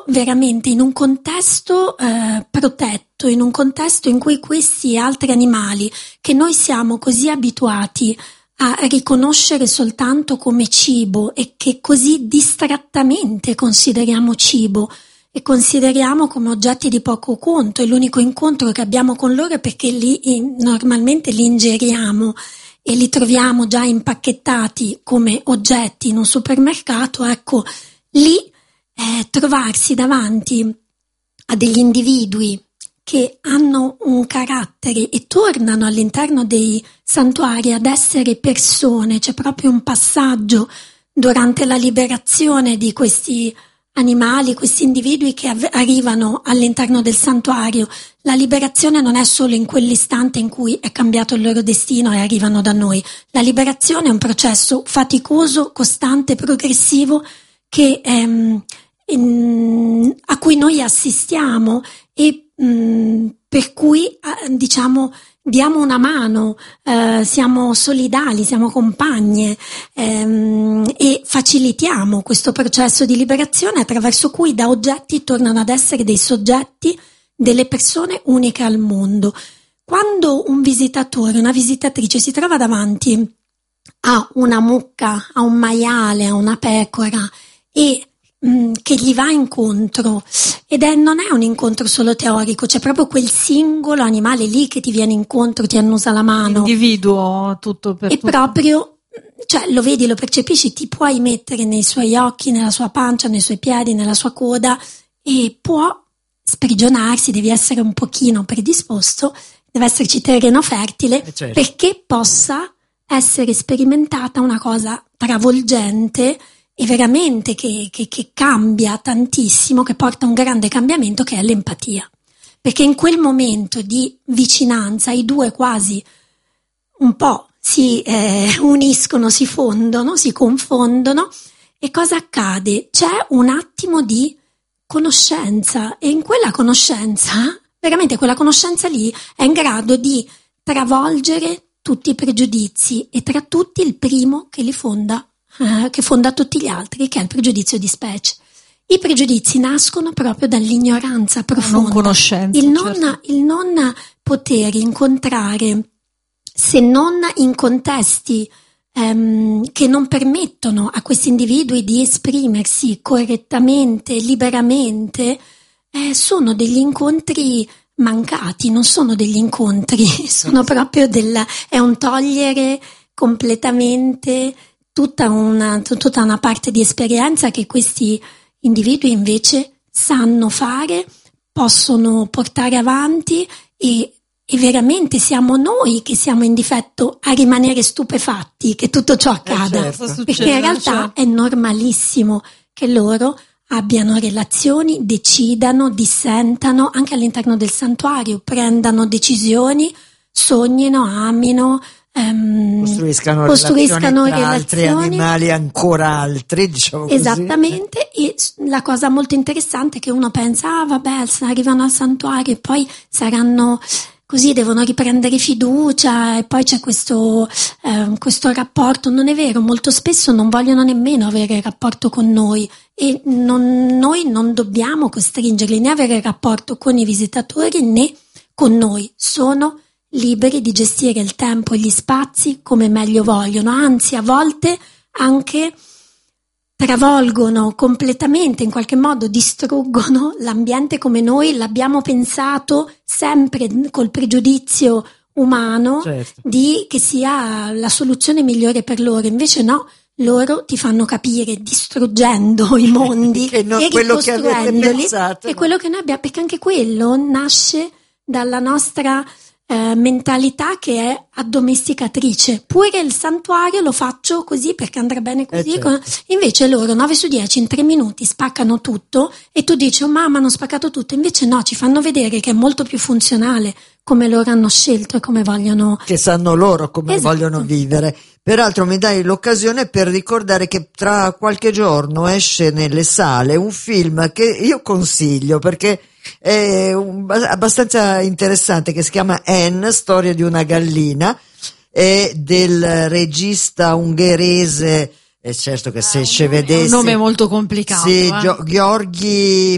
veramente in un contesto protetto, in un contesto in cui questi altri animali che noi siamo così abituati a riconoscere soltanto come cibo e che così distrattamente consideriamo cibo e consideriamo come oggetti di poco conto, e l'unico incontro che abbiamo con loro è perché normalmente li ingeriamo e li troviamo già impacchettati come oggetti in un supermercato. Ecco, lì trovarsi davanti a degli individui che hanno un carattere e tornano all'interno dei santuari ad essere persone, c'è proprio un passaggio durante la liberazione di questi animali, questi individui che arrivano all'interno del santuario. La liberazione non è solo in quell'istante in cui è cambiato il loro destino e arrivano da noi. La liberazione è un processo faticoso, costante, progressivo che a cui noi assistiamo e per cui diciamo diamo una mano, siamo solidali, siamo compagne e facilitiamo questo processo di liberazione attraverso cui da oggetti tornano ad essere dei soggetti, delle persone uniche al mondo. Quando un visitatore, una visitatrice si trova davanti a una mucca, a un maiale, a una pecora e che gli va incontro, non è un incontro solo teorico, c'è proprio quel singolo animale lì che ti viene incontro, ti annusa la mano, individuo tutto per e tutto. Proprio, cioè lo vedi, lo percepisci, ti puoi mettere nei suoi occhi, nella sua pancia, nei suoi piedi, nella sua coda, e può sprigionarsi, devi essere un pochino predisposto, deve esserci terreno fertile, certo, perché possa essere sperimentata una cosa travolgente e veramente che cambia tantissimo, che porta a un grande cambiamento, che è l'empatia. Perché in quel momento di vicinanza i due quasi un po' si uniscono, si fondono, si confondono, e cosa accade? C'è un attimo di conoscenza, e in quella conoscenza, veramente quella conoscenza lì è in grado di travolgere tutti i pregiudizi, e tra tutti il primo che li fonda, che fonda tutti gli altri, che è il pregiudizio di specie. I pregiudizi nascono proprio dall'ignoranza profonda, non conoscenza, il non poter incontrare, se non in contesti che non permettono a questi individui di esprimersi correttamente, liberamente, sono degli incontri mancati, non sono degli incontri, sono proprio è un togliere completamente tutta una parte di esperienza che questi individui invece sanno fare, possono portare avanti, e veramente siamo noi che siamo in difetto a rimanere stupefatti che tutto ciò accada, certo, perché in realtà è normalissimo che loro abbiano relazioni, decidano, dissentano anche all'interno del santuario, prendano decisioni, sognino, amino, costruiscano relazioni tra altri animali, ancora altri, diciamo così. Esattamente, e la cosa molto interessante è che uno pensa, vabbè, arrivano al santuario e poi saranno così, devono riprendere fiducia, e poi c'è questo rapporto. Non è vero, molto spesso non vogliono nemmeno avere il rapporto con noi, e noi non dobbiamo costringerli né avere il rapporto con i visitatori né con noi. Sono liberi di gestire il tempo e gli spazi come meglio vogliono, anzi a volte anche travolgono completamente, in qualche modo distruggono l'ambiente come noi l'abbiamo pensato, sempre col pregiudizio umano, certo, che sia la soluzione migliore per loro. Invece no, loro ti fanno capire, distruggendo i mondi che non e quello che avete ricostruendoli, pensato, è quello che noi abbiamo, perché anche quello nasce dalla nostra mentalità che è addomesticatrice. Pure il santuario lo faccio così perché andrà bene così, certo. Invece loro 9 su 10 in 3 minuti spaccano tutto, e tu dici, oh mamma, hanno spaccato tutto. Invece no, ci fanno vedere che è molto più funzionale come loro hanno scelto e come vogliono, che sanno loro come esatto, vogliono vivere. Peraltro mi dai l'occasione per ricordare che tra qualche giorno esce nelle sale un film che io consiglio perché è abbastanza interessante, che si chiama Anne, storia di una gallina, è del regista ungherese, e certo che se ci vedessi, è un nome molto complicato, sì, Gheorghi